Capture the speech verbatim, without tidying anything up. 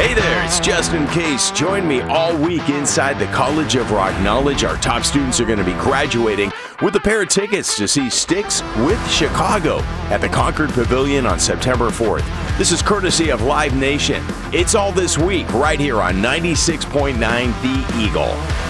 Hey there, it's Justin Case. Join me all week inside the College of Rock Knowledge. Our top students are going to be graduating with a pair of tickets to see Styx with Chicago at the Concord Pavilion on September fourth. This is courtesy of Live Nation. It's all this week right here on ninety-six point nine The Eagle.